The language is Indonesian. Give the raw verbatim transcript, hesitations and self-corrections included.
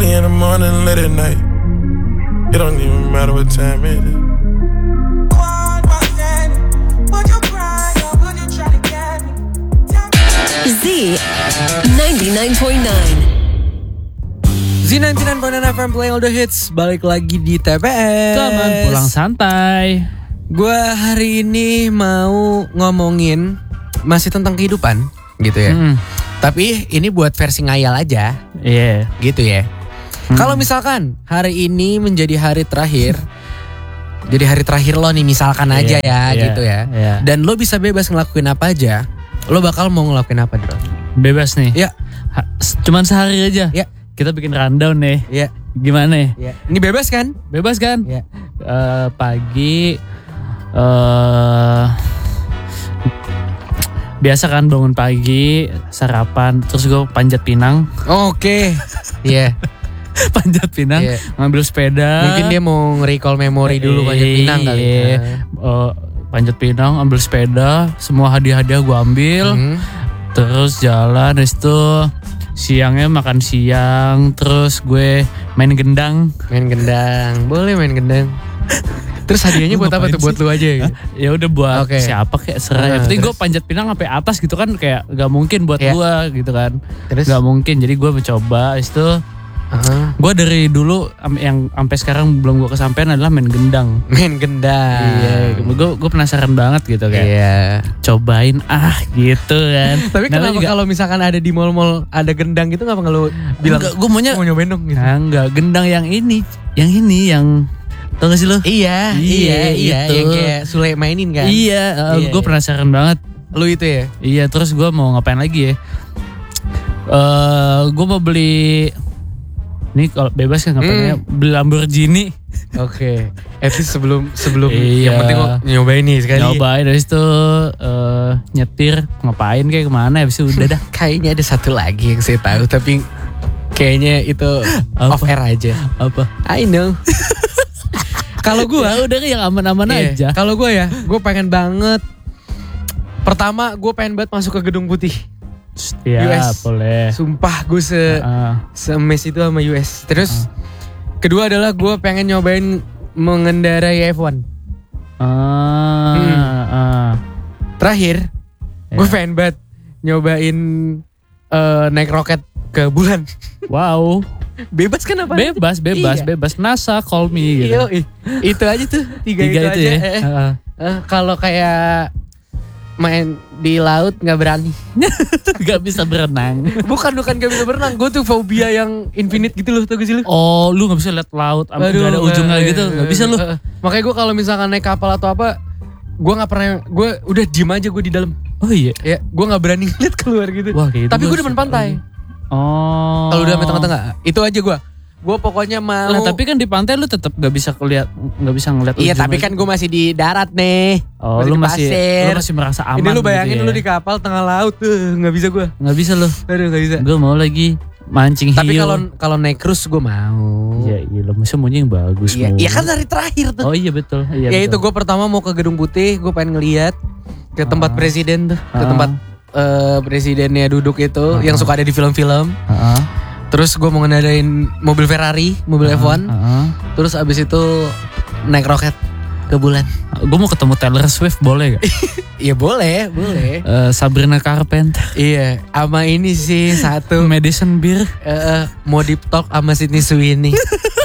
Early in the morning, late at night. It don't even matter what time it is. Z ninety-nine point nine. Z ninety-nine point nine F M playing all the hits. Balik lagi di T P S. Teman pulang santai. Gue hari ini mau ngomongin masih tentang kehidupan gitu ya. Mm. Tapi ini buat versi ngayal aja. Iya. Yeah. Gitu ya. Mm. Kalau misalkan hari ini menjadi hari terakhir, jadi hari terakhir lo nih misalkan aja yeah, ya yeah, gitu ya. Yeah. Dan lo bisa bebas ngelakuin apa aja. Lo bakal mau ngelakuin apa, Bro? Bebas nih. Ya. Ha, cuman sehari aja. Ya. Kita bikin rundown nih. Ya. Gimana nih? Ya. Ini bebas kan? Bebas kan? Ya. Uh, pagi uh, biasa kan bangun pagi, sarapan, terus gue panjat pinang. Oh, oke. Okay. Iya. Yeah. Panjat pinang, yeah. Ngambil sepeda. Mungkin dia mau nge-recall memori dulu panjat pinang kali. Iya. Uh, panjat pinang, ambil sepeda, semua hadiah-hadiah gue ambil, mm-hmm. Terus jalan, habis itu siangnya makan siang, terus gue main gendang. Main gendang, boleh main gendang. Terus hadiahnya buat apa tuh? Buat lu aja ya? Ya udah buat okay. Siapa kayak serah. Nah, tapi gue panjat pinang sampai atas gitu kan kayak gak mungkin buat yeah. gue gitu kan. Terus? Gak mungkin, jadi gue mencoba, habis itu Uh-huh. gue dari dulu yang sampai sekarang belum gue kesampaian adalah main gendang. Main gendang. Iya, gue gue penasaran banget gitu kayak. Iya. Cobain ah gitu kan. Tapi kenapa juga, kalau misalkan ada di mall-mall ada gendang gitu ngapa nggak lo bilang? Gue maunya mau nyobain dong gitu. Nah, enggak, gendang yang ini, yang ini yang tau gak sih lo? Iya, iya, iya, itu. Yang kayak Sule mainin kan. Iya, uh, iya gue iya. penasaran banget. Lu itu ya? Iya, terus gue mau ngapain lagi ya? Uh, gue mau beli. Ini kalau bebas kan ngapainnya hmm. beli Lamborghini. Oke. Okay. At least sebelum sebelum iya. Yang penting kok nyobain nih sekali. Nyobain habis itu uh, nyetir ngapain kayak kemana habis itu udah dah. Kayaknya ada satu lagi yang saya tahu tapi kayaknya itu apa? Off air aja. Apa? I know. Kalau gue ya udah yang aman-aman iya. aja. Kalau gue ya, gue pengen banget. Pertama gue pengen banget masuk ke Gedung Putih. Ya, U S. Boleh. Sumpah gue se uh. se-mes itu sama U S. Terus uh. kedua adalah gue pengen nyobain mengendarai F satu. Uh. Hmm. Uh. Terakhir, yeah. gue pengen banget nyobain uh, naik roket ke bulan. Wow. Bebas kan apa? Bebas, bebas, iya. bebas. NASA call me gitu. Iyo, itu aja tuh, tiga, tiga itu, itu aja. Ya? Eh, uh. uh, kalau kayak main di laut gak berani. Gak bisa berenang. Bukan, bukan gak bisa berenang. Gue tuh fobia yang infinite gitu loh. Tau gak sih lu? Oh, lu gak bisa lihat laut. Aduh, gak ada ujungnya uh, gitu. Gak bisa lu. Uh, makanya gue kalau misalkan naik kapal atau apa, gue gak pernah, gue udah diem aja gue di dalam. Oh iya? Ya, gue gak berani lihat keluar gitu. Wah, gitu. Tapi gue demen pantai. Oh. Kalau udah sampai tengah-tengah, itu aja gue. Gue pokoknya mau. Nah, tapi kan di pantai lu tetap gak bisa ngeliat, gak bisa ngeliat. Iya, tapi kan gue masih di darat nih. Oh, masih lu masih, lu masih merasa aman. Ini lu bayangin gitu ya? Lu di kapal tengah laut tuh, nggak bisa gue. Nggak bisa lu. Aduh, nggak bisa. Gue mau lagi mancing hiu. Tapi kalau kalau naik cruise gue mau. Iya, iya lo mesti maunya yang bagus. Iya, iya kan hari terakhir tuh. Oh iya betul. Iya, ya betul. Itu gue pertama mau ke Gedung Putih, gue pengen ngeliat ke tempat uh, presiden tuh, uh, ke tempat uh, presidennya duduk itu, uh, yang suka ada di film-film. Uh, Terus gue mau ngendarain mobil Ferrari, mobil uh, F satu. Uh, Terus abis itu naik roket ke bulan. Gue mau ketemu Taylor Swift, boleh gak? Iya boleh, boleh. Uh, Sabrina Carpenter. Iya, sama ini sih satu. Madison Beer. Uh, mau deep talk sama Sydney Sweeney.